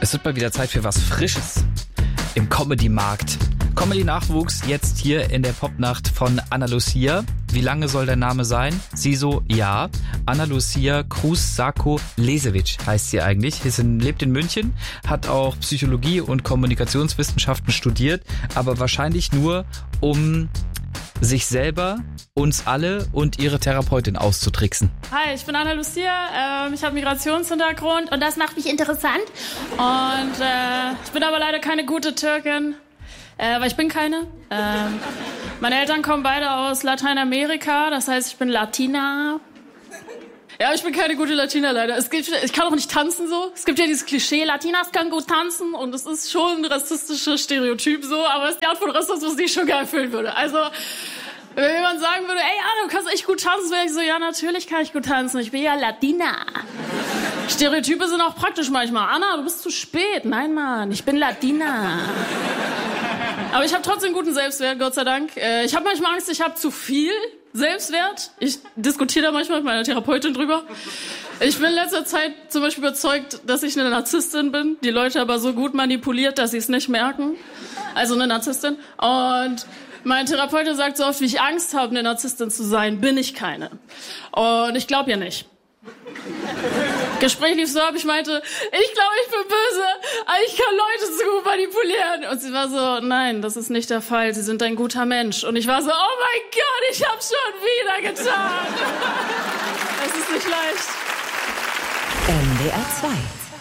Es wird mal wieder Zeit für was Frisches im Comedy-Markt. Comedy-Nachwuchs jetzt hier in der Popnacht von Ana Lucia. Wie lange soll der Name sein? Sie so, ja. Ana Lucia Krus-Sako-Lesewitsch heißt sie eigentlich. Sie lebt in München, hat auch Psychologie und Kommunikationswissenschaften studiert, aber wahrscheinlich nur, um sich selber, uns alle und ihre Therapeutin auszutricksen. Hi, ich bin Ana Lucia, ich habe Migrationshintergrund und das macht mich interessant. Und ich bin aber leider keine gute Türkin, weil ich bin keine. Meine Eltern kommen beide aus Lateinamerika, das heißt, ich bin Latina. Ja, ich bin keine gute Latina leider. Ich kann auch nicht tanzen so. Es gibt ja dieses Klischee, Latinas können gut tanzen und es ist schon ein rassistisches Stereotyp so, aber es ist die Art von Rassismus, die ich schon gerne erfüllen würde. Also, wenn jemand sagen würde, ey Anna, du kannst echt gut tanzen, wäre ich so, ja, natürlich kann ich gut tanzen, ich bin ja Latina. Stereotype sind auch praktisch manchmal. Anna, du bist zu spät. Nein, Mann, ich bin Latina. Aber ich habe trotzdem guten Selbstwert, Gott sei Dank. Ich habe manchmal Angst, ich habe zu viel Selbstwert. Ich diskutiere da manchmal mit meiner Therapeutin drüber. Ich bin in letzter Zeit zum Beispiel überzeugt, dass ich eine Narzisstin bin, die Leute aber so gut manipuliert, dass sie es nicht merken. Also eine Narzisstin. Und meine Therapeutin sagt so oft, wie ich Angst habe, eine Narzisstin zu sein, bin ich keine. Und ich glaube ja nicht. Gespräch lief so ab, ich meinte, ich glaube, ich bin böse, aber ich kann Leute so gut manipulieren. Und sie war so, nein, das ist nicht der Fall, Sie sind ein guter Mensch. Und ich war so, oh mein Gott, ich hab's schon wieder getan. Es ist nicht leicht. NDR 2